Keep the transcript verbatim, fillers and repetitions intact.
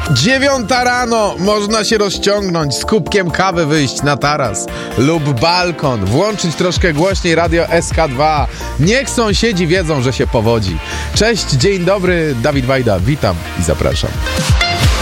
Dziewiąta rano, można się rozciągnąć, z kubkiem kawy wyjść na taras lub balkon, włączyć troszkę głośniej radio S K dwa. Niech sąsiedzi wiedzą, że się powodzi. Cześć, dzień dobry, Dawid Wajda, witam i zapraszam.